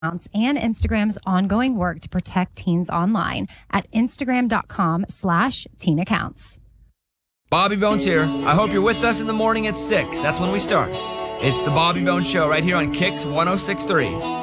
and Instagram's ongoing work to protect teens online at instagram.com/teenaccounts. Bobby Bones here. I hope you're with us in the morning at 6. That's when we start. It's the Bobby Bones Show right here on Kicks 106.3.